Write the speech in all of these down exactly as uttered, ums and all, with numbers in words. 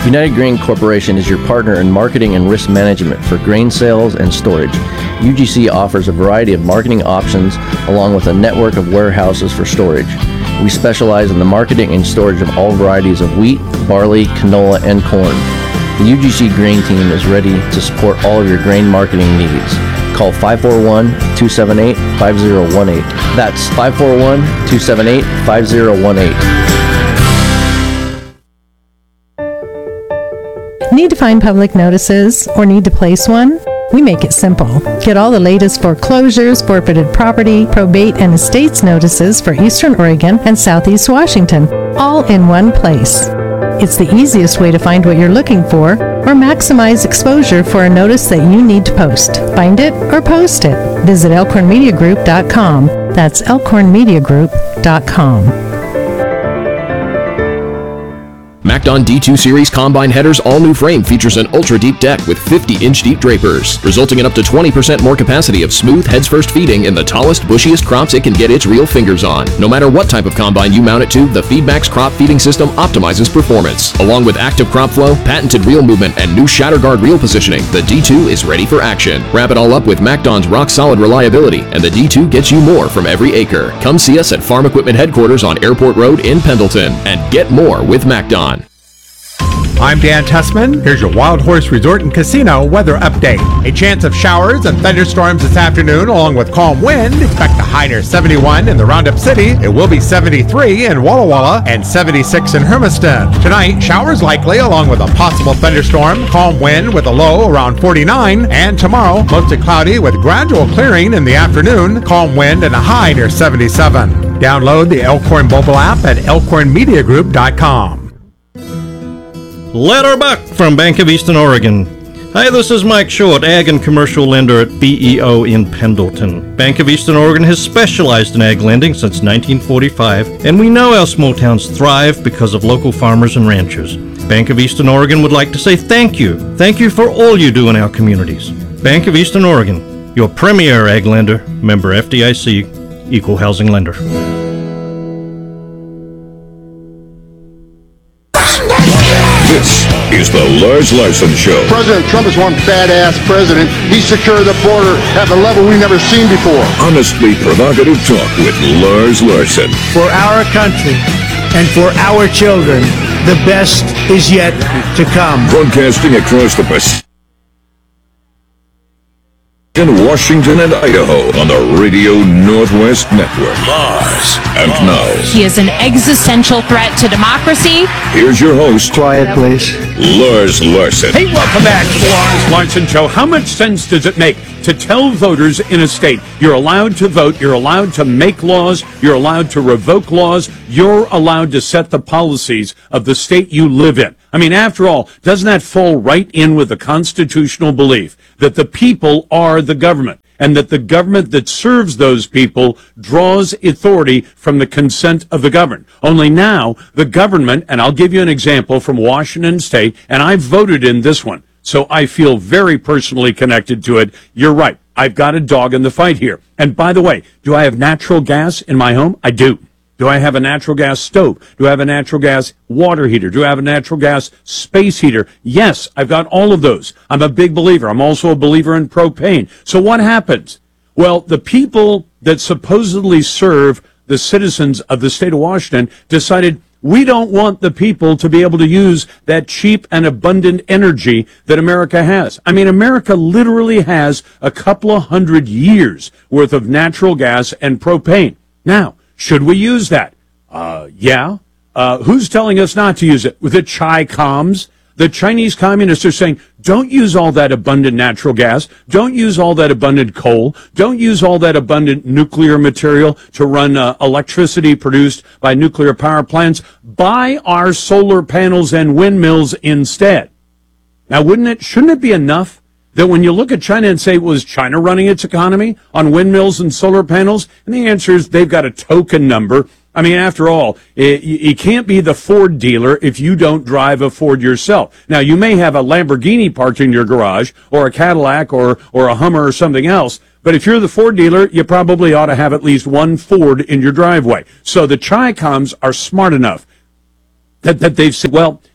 United Grain Corporation is your partner in marketing and risk management for grain sales and storage. U G C offers a variety of marketing options along with a network of warehouses for storage. We specialize in the marketing and storage of all varieties of wheat, barley, canola, and corn. The U G C Grain Team is ready to support all of your grain marketing needs. Call five four one, two seven eight, five zero one eight. That's five four one, two seven eight, five zero one eight. Need to find public notices or need to place one? We make it simple. Get all the latest foreclosures, forfeited property, probate, and estates notices for Eastern Oregon and Southeast Washington, all in one place. It's the easiest way to find what you're looking for or maximize exposure for a notice that you need to post. Find it or post it. Visit elkhorn media group dot com. That's elkhorn media group dot com. MacDon D two Series Combine Header's all-new frame features an ultra-deep deck with fifty inch deep drapers, resulting in up to twenty percent more capacity of smooth heads-first feeding in the tallest, bushiest crops it can get its real fingers on. No matter what type of combine you mount it to, the Feedmax crop feeding system optimizes performance. Along with active crop flow, patented reel movement, and new shatter guard reel positioning, the D two is ready for action. Wrap it all up with MacDon's rock-solid reliability, and the D two gets you more from every acre. Come see us at Farm Equipment Headquarters on Airport Road in Pendleton, and get more with MacDon. I'm Dan Tussman. Here's your Wild Horse Resort and Casino weather update. A chance of showers and thunderstorms this afternoon, along with calm wind. Expect a high near seventy-one in the Roundup City. It will be seventy-three in Walla Walla and seventy-six in Hermiston. Tonight, showers likely, along with a possible thunderstorm. Calm wind with a low around forty-nine. And tomorrow, mostly cloudy with gradual clearing in the afternoon. Calm wind and a high near seventy-seven. Download the Elkhorn mobile app at elkhorn media group dot com. Letter Buck from Bank of Eastern Oregon. Hi, this is Mike Short, Ag and Commercial Lender at B E O in Pendleton. Bank of Eastern Oregon has specialized in ag lending since nineteen forty-five, and we know our small towns thrive because of local farmers and ranchers. Bank of Eastern Oregon would like to say thank you. Thank you for all you do in our communities. Bank of Eastern Oregon, your premier ag lender, member F D I C, equal housing lender. This is the Lars Larson Show. President Trump is one badass president. He secured the border at the level we've never seen before. Honestly provocative talk with Lars Larson. For our country and for our children, the best is yet to come. Broadcasting across the Pacific, in Washington and Idaho on the Radio Northwest Network. Lars. And now, he is an existential threat to democracy. Here's your host. Quiet, please. Lars Larson. Hey, welcome back to the Lars Larson Show. How much sense does it make to tell voters in a state you're allowed to vote, you're allowed to make laws, you're allowed to revoke laws, you're allowed to set the policies of the state you live in? I mean, after all, doesn't that fall right in with the constitutional belief that the people are the government and that the government that serves those people draws authority from the consent of the governed? Only now, the government, and I'll give you an example from Washington State, and I voted in this one, so I feel very personally connected to it. You're right. I've got a dog in the fight here. And by the way, do I have natural gas in my home? I do. Do I have a natural gas stove? Do I have a natural gas water heater? Do I have a natural gas space heater? Yes, I've got all of those. I'm a big believer. I'm also a believer in propane. So what happens? Well, the people that supposedly serve the citizens of the state of Washington decided we don't want the people to be able to use that cheap and abundant energy that America has. I mean, America literally has a couple of hundred years worth of natural gas and propane. Now, should we use that? Uh, yeah. Uh, who's telling us not to use it? With the Chi Coms? The Chinese communists are saying, don't use all that abundant natural gas. Don't use all that abundant coal. Don't use all that abundant nuclear material to run uh, electricity produced by nuclear power plants. Buy our solar panels and windmills instead. Now, wouldn't it, shouldn't it be enough that when you look at China and say, was China running its economy on windmills and solar panels? And the answer is they've got a token number. I mean, after all, it, you can't be the Ford dealer if you don't drive a Ford yourself. Now, you may have a Lamborghini parked in your garage or a Cadillac or, or a Hummer or something else, but if you're the Ford dealer, you probably ought to have at least one Ford in your driveway. So the Chi Coms are smart enough that, that they've said, well,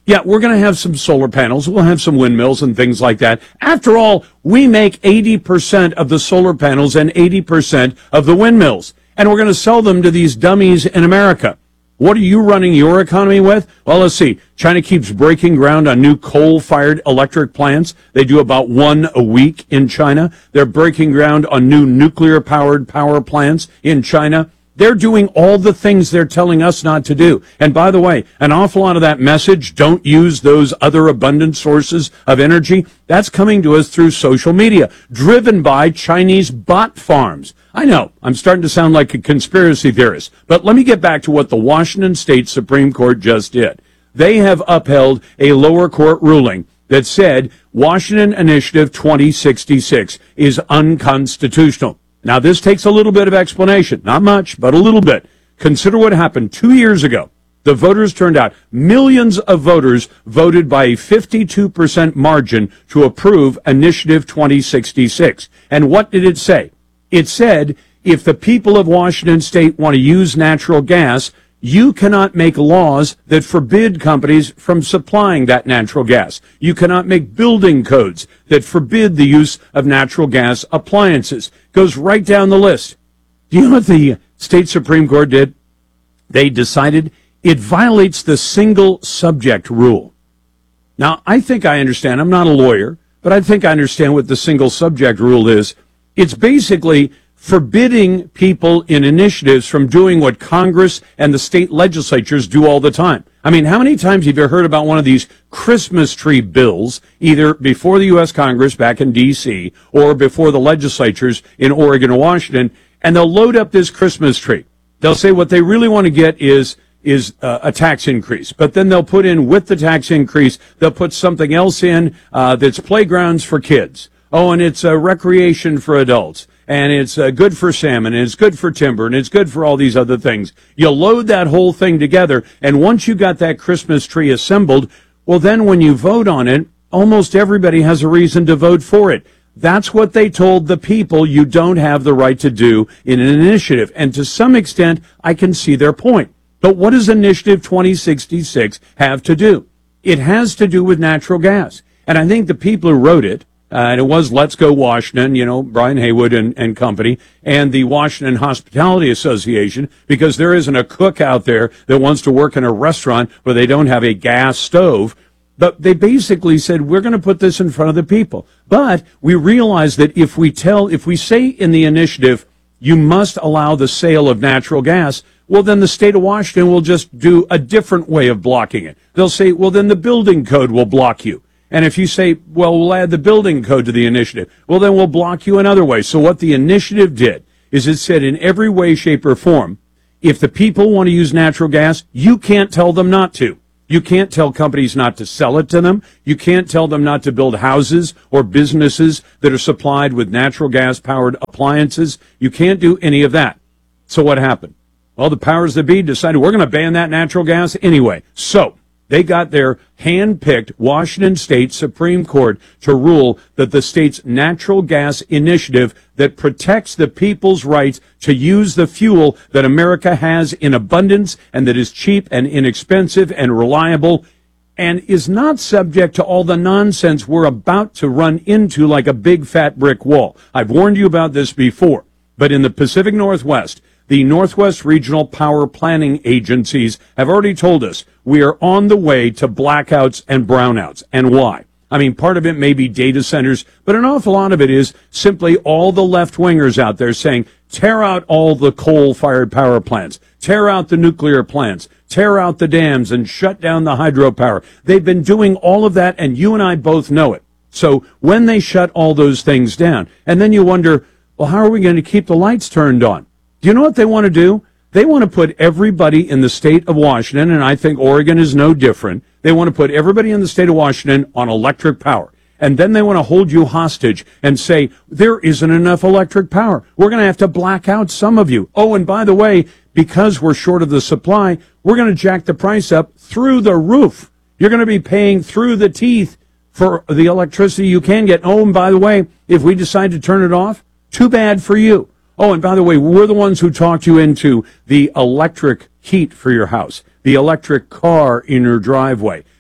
Yeah, we're going to have some solar panels. We'll have some windmills and things like that. After all, we make eighty percent of the solar panels and eighty percent of the windmills. And we're going to sell them to these dummies in America. What are you running your economy with? Well, let's see. China keeps breaking ground on new coal-fired electric plants. They do about one a week in China. They're breaking ground on new nuclear-powered power plants in China. They're doing all the things they're telling us not to do. And by the way, an awful lot of that message, don't use those other abundant sources of energy, that's coming to us through social media, driven by Chinese bot farms. I know, I'm starting to sound like a conspiracy theorist, but let me get back to what the Washington State Supreme Court just did. They have upheld a lower court ruling that said Washington Initiative twenty sixty-six is unconstitutional. Now, this takes a little bit of explanation. Not much, but a little bit. Consider what happened two years ago. The voters turned out. Millions of voters voted by a fifty-two percent margin to approve Initiative twenty sixty-six. And what did it say? It said, if the people of Washington State want to use natural gas, you cannot make laws that forbid companies from supplying that natural gas. You cannot make building codes that forbid the use of natural gas appliances. Goes right down the list. Do you know what the state Supreme Court did? They decided it violates the single subject rule. Now, I think I understand. I'm not a lawyer, but I think I understand what the single subject rule is. It's basically forbidding people in initiatives from doing what Congress and the state legislatures do all the time. I mean, how many times have you heard about one of these Christmas tree bills, either before the U S Congress back in D C or before the legislatures in Oregon or Washington, and they'll load up this Christmas tree. They'll say what they really want to get is is uh, a tax increase, but then they'll put in with the tax increase, they'll put something else in uh, that's playgrounds for kids. Oh, and it's uh, recreation for adults. And it's uh, good for salmon, and it's good for timber, and it's good for all these other things. You load that whole thing together, and once you got that Christmas tree assembled, well, then when you vote on it, almost everybody has a reason to vote for it. That's what they told the people you don't have the right to do in an initiative. And to some extent, I can see their point. But what does Initiative twenty sixty-six have to do? It has to do with natural gas. And I think the people who wrote it, Uh, and it was Let's Go Washington, you know, Brian Haywood and, and company, and the Washington Hospitality Association, because there isn't a cook out there that wants to work in a restaurant where they don't have a gas stove. But they basically said, we're going to put this in front of the people. But we realize that if we tell, if we say in the initiative, you must allow the sale of natural gas, well, then the state of Washington will just do a different way of blocking it. They'll say, well, then the building code will block you. And if you say, well, we'll add the building code to the initiative, well, then we'll block you another way. So what the initiative did is it said in every way, shape, or form, if the people want to use natural gas, you can't tell them not to. You can't tell companies not to sell it to them. You can't tell them not to build houses or businesses that are supplied with natural gas-powered appliances. You can't do any of that. So what happened? Well, the powers that be decided we're going to ban that natural gas anyway. So they got their hand-picked Washington State Supreme Court to rule that the state's natural gas initiative that protects the people's rights to use the fuel that America has in abundance and that is cheap and inexpensive and reliable and is not subject to all the nonsense we're about to run into like a big fat brick wall. I've warned you about this before, but in the Pacific Northwest, the Northwest Regional Power Planning Agencies have already told us we are on the way to blackouts and brownouts. And why? I mean, part of it may be data centers, but an awful lot of it is simply all the left-wingers out there saying, tear out all the coal-fired power plants, tear out the nuclear plants, tear out the dams, and shut down the hydropower. They've been doing all of that, and you and I both know it. So when they shut all those things down, and then you wonder, well, how are we going to keep the lights turned on? Do you know what they want to do? They want to put everybody in the state of Washington, and I think Oregon is no different. They want to put everybody in the state of Washington on electric power. And then they want to hold you hostage and say, there isn't enough electric power. We're going to have to black out some of you. Oh, and by the way, because we're short of the supply, we're going to jack the price up through the roof. You're going to be paying through the teeth for the electricity you can get. Oh, and by the way, if we decide to turn it off, too bad for you. Oh, and by the way, we're the ones who talked you into the electric heat for your house, the electric car in your driveway,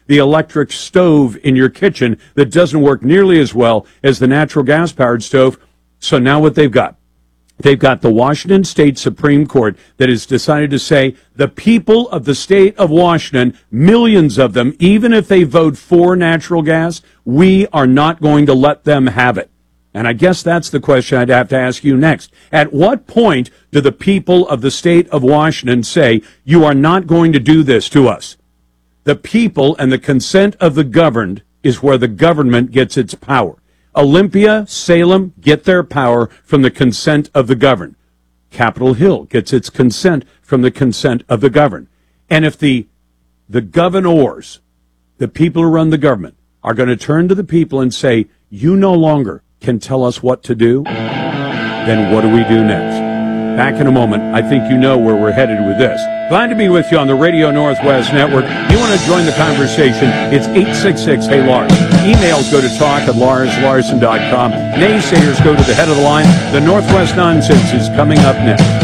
the electric stove in your kitchen that doesn't work nearly as well as the natural gas-powered stove. So now what they've got, they've got the Washington State Supreme Court that has decided to say the people of the state of Washington, millions of them, even if they vote for natural gas, we are not going to let them have it. And I guess that's the question I'd have to ask you next. At what point do the people of the state of Washington say, you are not going to do this to us? The people and the consent of the governed is where the government gets its power. Olympia, Salem get their power from the consent of the governed. Capitol Hill gets its consent from the consent of the governed. And if the, the governors, the people who run the government, are going to turn to the people and say, you no longer can tell us what to do, then what do we do next? Back in a moment. I think you know where we're headed with this. Glad to be with you on the Radio Northwest Network. You want to join the conversation? It's eight six six, hey Lars. Emails go to talk at lars larson dot com. Naysayers go to the head of the line. The Northwest Nonsense is coming up next.